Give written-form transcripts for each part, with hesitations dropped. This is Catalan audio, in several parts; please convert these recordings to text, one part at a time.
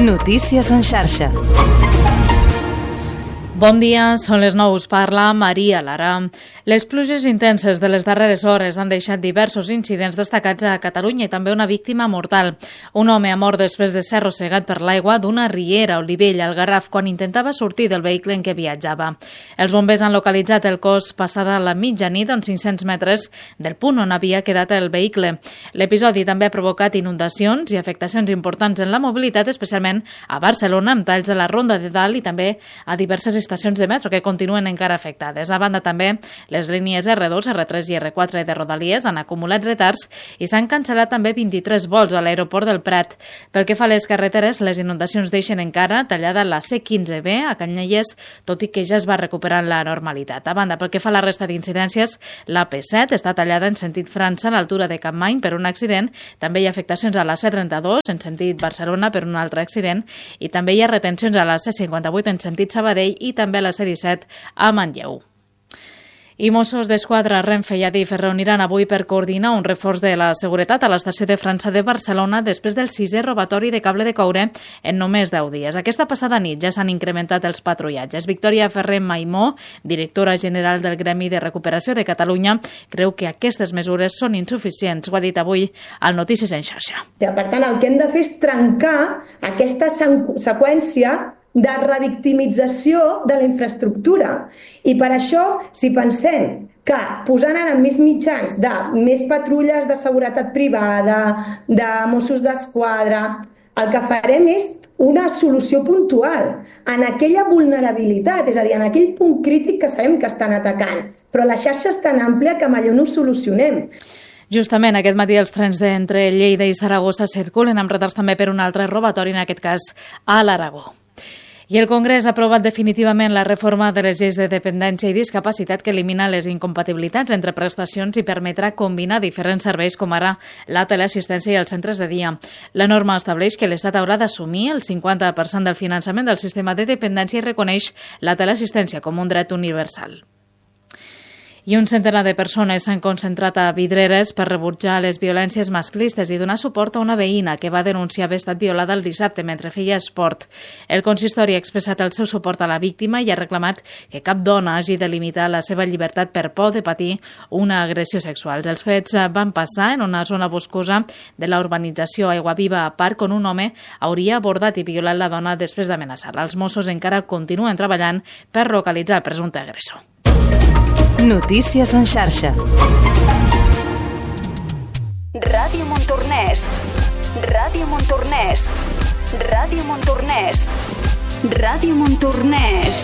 Notícies en xarxa. Bon dia, són les 9, us parla Maria Lara. Les pluges intenses de les darreres hores han deixat diversos incidents destacats a Catalunya i també una víctima mortal. Un home ha mort després de ser arrossegat per l'aigua d'una riera a Olivella, al Garraf, quan intentava sortir del vehicle en què viatjava. Els bombers han localitzat el cos passada la mitjanit, a uns 500 metres del punt on havia quedat el vehicle. L'episodi també ha provocat inundacions i afectacions importants en la mobilitat, especialment a Barcelona, amb talls a la Ronda de Dalt i també a diverses estacions de metro que continuen encara afectades. A banda també, les línies R2, R3 i R4 de Rodalies han acumulat retards i s'han cancel·lat també 23 vols a l'aeroport del Prat. Pel que fa a les carreteres, les inundacions deixen encara tallada la C15B a Canyelles, tot i que ja es va recuperant la normalitat. A banda, pel que fa a la resta d'incidències, la P7 està tallada en sentit França a l'altura de Capmany per un accident. També hi ha afectacions a la C32 en sentit Barcelona per un altre accident i també hi ha retencions a la C58 en sentit Sabadell i també a la C17 a Manlleu. I Mossos d'Esquadra, Renfe i Adif es reuniran avui per coordinar un reforç de la seguretat a l'estació de França de Barcelona després del 6è robatori de cable de coure en només 10 dies. Aquesta passada nit ja s'han incrementat els patrullatges. Victòria Ferrer Maimó, directora general del Gremi de Recuperació de Catalunya, creu que aquestes mesures són insuficients. Ho ha dit avui al Notícies en xarxa. Per tant, el que hem de fer és trencar aquesta seqüència de revictimització de la infraestructura. I per això, si pensem que posant ara més mitjans de més patrulles de seguretat privada, de Mossos d'Esquadra, el que farem és una solució puntual en aquella vulnerabilitat, és a dir, en aquell punt crític que sabem que estan atacant. Però la xarxa és tan àmplia que allò no ho solucionem. Justament aquest matí els trens d'entre Lleida i Saragossa circulen amb retards també per un altre robatori, en aquest cas a l'Aragó. I el Congrés ha aprovat definitivament la reforma de les lleis de dependència i discapacitat que elimina les incompatibilitats entre prestacions i permetrà combinar diferents serveis com ara la teleassistència i els centres de dia. La norma estableix que l'Estat haurà d'assumir el 50% del finançament del sistema de dependència i reconeix la teleassistència com un dret universal. I un centenar de persones s'han concentrat a Vidreres per rebutjar les violències masclistes i donar suport a una veïna que va denunciar haver estat violada el dissabte mentre feia esport. El consistori ha expressat el seu suport a la víctima i ha reclamat que cap dona hagi de limitar la seva llibertat per por de patir una agressió sexual. Els fets van passar en una zona boscosa de la urbanització Aiguaviva a Parc, on un home hauria abordat i violat la dona després d'amenaçar-la. Els Mossos encara continuen treballant per localitzar el presumpte agressor. Notícies en xarxa. Ràdio Montornès. Ràdio Montornès. Ràdio Montornès. Ràdio Montornès.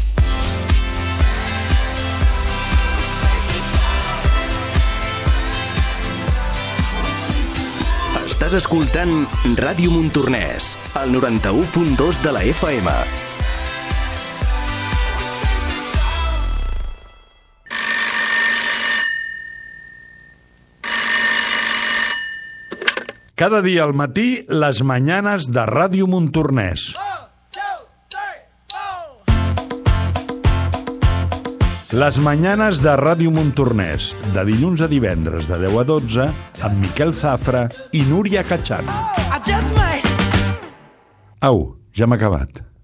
Estàs escoltant Ràdio Montornès, al 91.2 de la FM. Cada dia al matí, les mañanes de Ràdio Montornès. Les mañanes de Ràdio Montornès, de dilluns a divendres de 10 a 12, amb Miquel Zafra i Núria Cachán. Au, ja m'ha acabat.